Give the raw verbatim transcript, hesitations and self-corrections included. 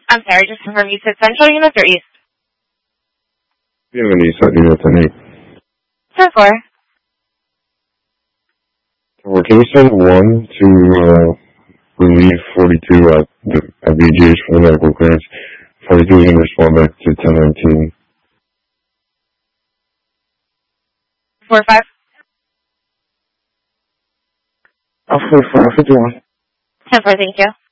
I'm sorry, just confirm you said central units or east? We have an east side unit tonight. ten four. Well, can you send one to uh, relieve forty-two at, the, at B G H for the medical clearance? forty-two is going to respond back to ten nineteen. four five. I'll four five fifty-one. ten four, thank you.